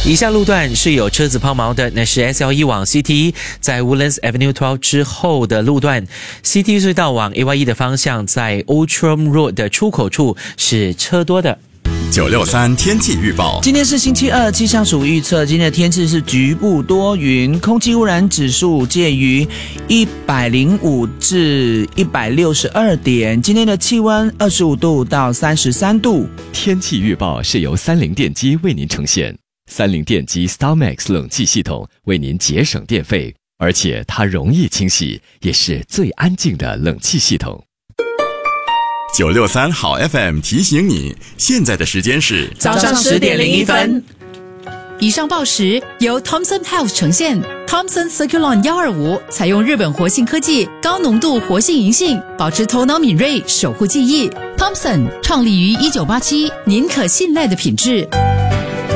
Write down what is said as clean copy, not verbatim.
以下路段是有车子抛锚的，那是 SL1 往 CT 在 Woodlands Avenue 12之后的路段。CT 隧道往 AY1 的方向，在 Outram Road 的出口处是车多的。 963天气预报， 今天是星期二，气象署预测今天的天气是局部多云，空气污染指数介于105至162点，今天的气温25度到33度。 天气预报是由三菱电机为您呈现，三菱电机 StarMax 冷气系统为您节省电费，而且它容易清洗，也是最安静的冷气系统。 963好 FM 提醒你，现在的时间是早上10点01分。 以上报时由 Thomson Health 呈现。Thomson Circulon 125采用日本活性科技，高浓度活性银杏，保持头脑敏锐，守护记忆。Thomson 创立于1987，您可信赖的品质。